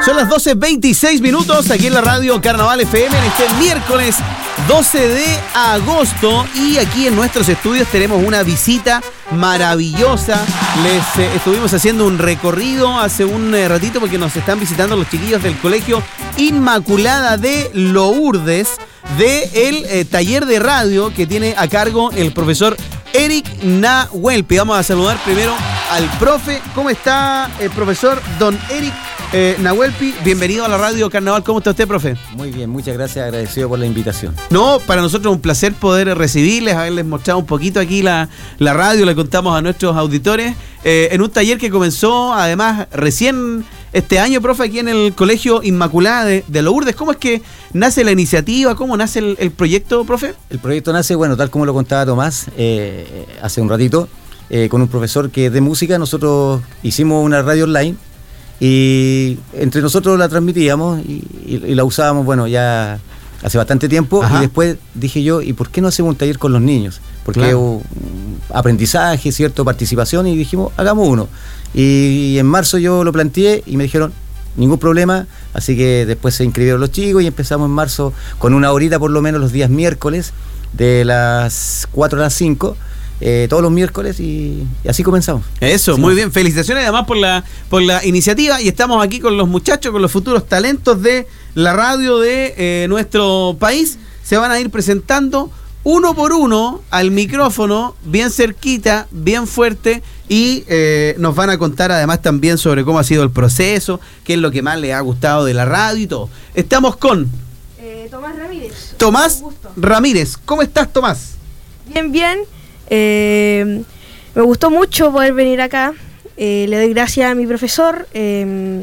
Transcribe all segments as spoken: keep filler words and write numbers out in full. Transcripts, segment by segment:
Son las doce veintiséis minutos aquí en la radio Carnaval F M en este miércoles doce de agosto, y aquí en nuestros estudios tenemos una visita maravillosa. Les eh, estuvimos haciendo un recorrido hace un eh, ratito porque nos están visitando los chiquillos del Colegio Inmaculada de Lourdes, del eh, taller de radio que tiene a cargo el profesor Eric Nahuelpi. Vamos a saludar primero al profe. ¿Cómo está el profesor don Eric Eh, Nahuelpi? Bienvenido a la radio Carnaval. ¿Cómo está usted, profe? Muy bien, muchas gracias, agradecido por la invitación. No, para nosotros es un placer poder recibirles, haberles mostrado un poquito aquí la, la radio, le contamos a nuestros auditores, eh, en un taller que comenzó además recién este año, profe, aquí en el Colegio Inmaculada de, de Lourdes. ¿Cómo es que nace la iniciativa? ¿Cómo nace el, el proyecto, profe? El proyecto nace, bueno, tal como lo contaba Tomás eh, hace un ratito, eh, con un profesor que es de música. Nosotros hicimos una radio online y entre nosotros la transmitíamos y, y, y la usábamos, bueno, ya hace bastante tiempo. Ajá. Y después dije yo, ¿y por qué no hacemos un taller con los niños? Porque claro, aprendizaje, cierto, participación, y dijimos, hagamos uno. Y, y en marzo yo lo planteé y me dijeron, ningún problema, así que después se inscribieron los chicos y empezamos en marzo con una horita por lo menos los días miércoles, de las cuatro a las cinco. Eh, todos los miércoles, y, y así comenzamos. Eso, sí, muy bien, felicitaciones además por la por la iniciativa, y estamos aquí con los muchachos, con los futuros talentos de la radio de eh, nuestro país. Se van a ir presentando uno por uno al micrófono, bien cerquita, bien fuerte, y eh, nos van a contar además también sobre cómo ha sido el proceso, qué es lo que más les ha gustado de la radio y todo. Estamos con eh, Tomás Ramírez. Tomás Ramírez. ¿Cómo estás, Tomás? Bien, bien. Eh, me gustó mucho poder venir acá. Eh, le doy gracias a mi profesor. Eh,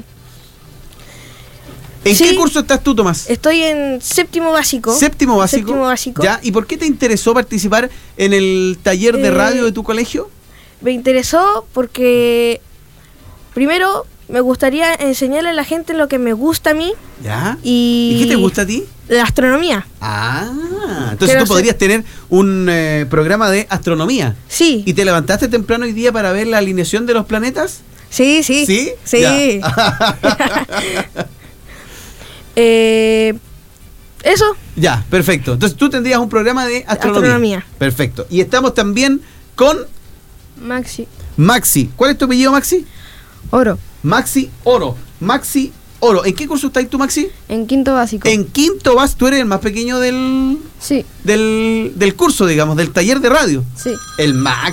¿En sí, qué curso estás tú, Tomás? Estoy en séptimo básico. ¿Séptimo básico? Séptimo básico. ¿Ya? ¿Y por qué te interesó participar en el taller de radio eh, de tu colegio? Me interesó porque, primero, me gustaría enseñarle a la gente lo que me gusta a mí. ¿Ya? Y, ¿Y qué te gusta a ti? La astronomía. Ah, entonces Quiero tú podrías ser... tener un eh, programa de astronomía. Sí. ¿Y te levantaste temprano hoy día para ver la alineación de los planetas? Sí, sí. ¿Sí? Sí. eh, eso. Ya, perfecto. Entonces tú tendrías un programa de astronomía. Astronomía. Perfecto. Y estamos también con Maxi. Maxi. ¿Cuál es tu apellido, Maxi? Oro. Maxi Oro. Maxi Oro. ¿En qué curso estás tú, Maxi? En quinto básico. En quinto vas, tú eres el más pequeño del... Sí. Del, del curso, digamos, del taller de radio. Sí. El más